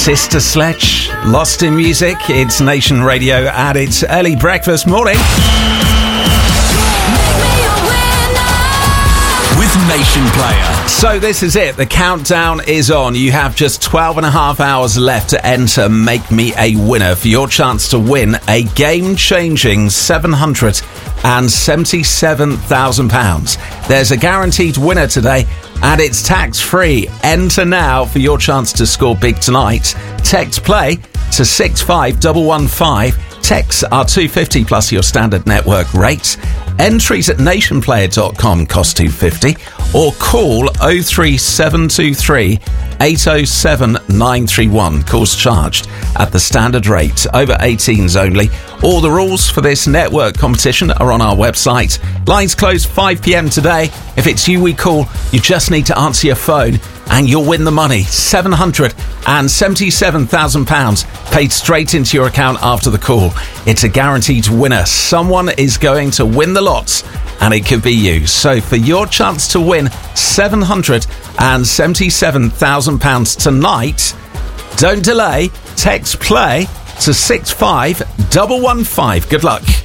Sister Sledge, Lost in Music. It's Nation Radio and it's early breakfast morning. With Nation Player. So this is it. The countdown is on. You have just 12 and a half hours left to enter Make Me a Winner for your chance to win a game-changing £777,000. There's a guaranteed winner today, and it's tax-free. Enter now for your chance to score big tonight. Text play to 65115. Texts are $2.50 plus your standard network rates. Entries at nationplayer.com cost $2.50 or call 03723 807 931. Calls charged at the standard rate. Over 18s only. All the rules for this network competition are on our website. Lines close 5 p.m. today. If it's you we call, you just need to answer your phone and you'll win the money. £777,000 paid straight into your account after the call. It's a guaranteed winner. Someone is going to win the lots, and it could be you. So for your chance to win £777,000 tonight, don't delay. Text play to 65115. Good luck.